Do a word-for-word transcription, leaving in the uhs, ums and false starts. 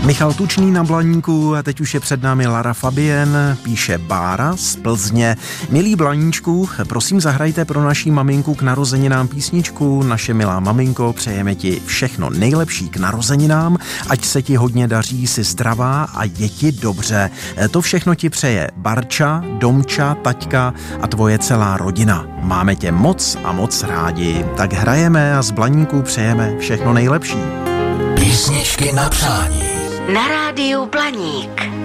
Michal Tučný na Blaníku a teď už je před námi Lara Fabien, píše Bára z Plzně. Milý Blaníčku, prosím zahrajte pro naší maminku k narozeninám písničku. Naše milá maminko, přejeme ti všechno nejlepší k narozeninám, ať se ti hodně daří, si zdravá a je ti dobře. To všechno ti přeje Barča, Domča, taťka a tvoje celá rodina. Máme tě moc a moc rádi. Tak hrajeme a z Blaníku přejeme všechno nejlepší. Písničky na přání. Na rádiu Blaník.